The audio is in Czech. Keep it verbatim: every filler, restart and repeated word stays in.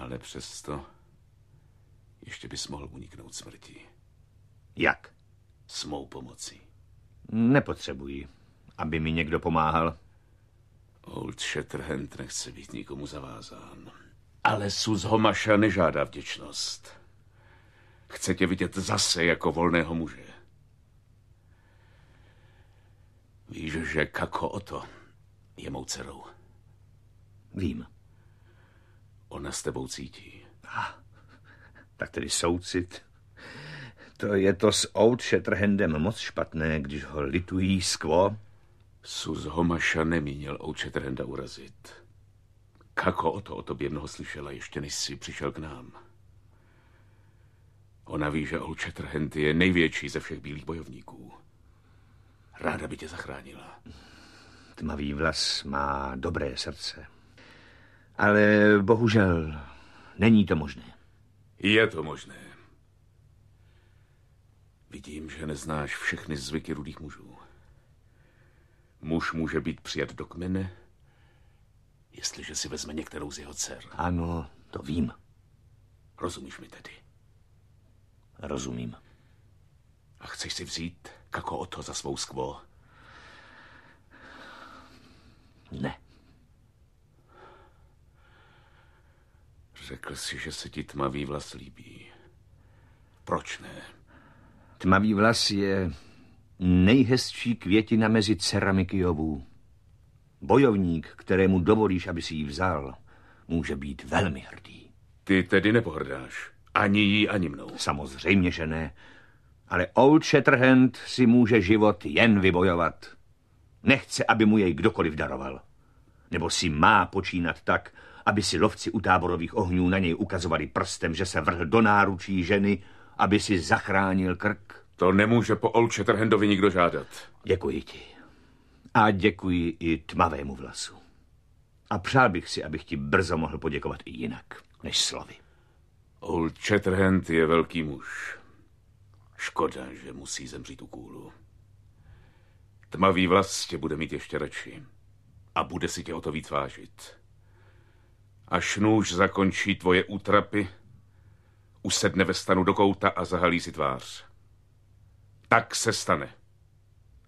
Ale přesto ještě bys mohl uniknout smrti. Jak? S mou pomocí. Nepotřebuji, aby mi někdo pomáhal. Old Shatterhand nechce být nikomu zavázán. Ale Sus Homasha nežádá vděčnost. Chce tě vidět zase jako volného muže. Víš, že Kako Oto je mou dcerou? Vím. Ona s tebou cítí. Ah, tak tedy soucit. To je to s Old Shatterhandem moc špatné, když ho litují skvo. Sus Homasha nemínil Old Shatterhanda urazit. Kako Oto o tobě mnoho slyšela, ještě než jsi přišel k nám. Ona ví, že Old Shatterhand je největší ze všech bílých bojovníků. Ráda by tě zachránila. Tmavý vlas má dobré srdce. Ale bohužel není to možné. Je to možné. Vidím, že neznáš všechny zvyky rudých mužů. Muž může být přijat do kmene, jestliže si vezme některou z jeho dcer. Ano, to vím. Rozumíš mi tedy? Rozumím. A chceš si vzít Kako Oto za svou skvo? Ne. Řekl jsi, že se ti tmavý vlas líbí. Proč ne? Tmavý vlas je nejhezčí květina mezi dcerami Kyjovů. Bojovník, kterému dovolíš, aby si ji vzal, může být velmi hrdý. Ty tedy nepohrdáš. Ani jí, ani mnou. Samozřejmě, že ne. Ale Old Shatterhand si může život jen vybojovat. Nechce, aby mu jej kdokoliv daroval. Nebo si má počínat tak, aby si lovci u táborových ohňů na něj ukazovali prstem, že se vrhl do náručí ženy, aby si zachránil krk. To nemůže po Old Shatterhandovi nikdo žádat. Děkuji ti. A děkuji i tmavému vlasu. A přál bych si, abych ti brzo mohl poděkovat i jinak, než slovy. Old Shatterhand je velký muž. Škoda, že musí zemřít u kůlu. Tmavý vlas tě bude mít ještě radši. A bude si tě o to víc vážit. Až nůž zakončí tvoje útrapy, usedne ve stanu do kouta a zahalí si tvář. Tak se stane.